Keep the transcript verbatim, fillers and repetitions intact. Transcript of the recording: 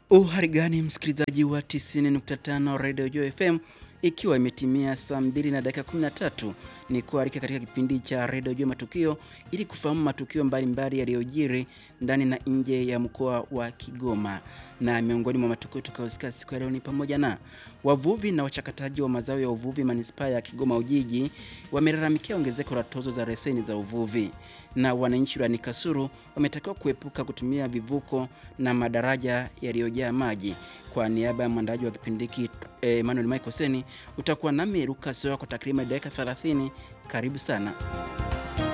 Uhari gani msikilizaji wa tisini nukta tano Radio Joy F M, ikiwa imetimia saa mbili na dakika kumi na tatu ni kualika katika kipindi cha Radio Joy Matukio ili kufahamu matukio mbalimbali yaliyojiri ndani na nje ya mkoa wa Kigoma. Na miongoni mwa matukio tutakayosikia siku ya leo ni pamoja na wavuvi na wachakataji wa mazao ya uvuvi manispaa ya Kigoma Ujiji wamelalamikia ongezeko la tozo za leseni za uvuvi, na wananchi wa Nikasuru wametakiwa kuepuka kutumia vivuko na madaraja yaliyojaa maji. Kwa niaba ya mwandaji wa kipindi hiki Emmanuel Michael Seni, utakuwa nami Lucas kwa takriban dakika thelathini. Karibu sana.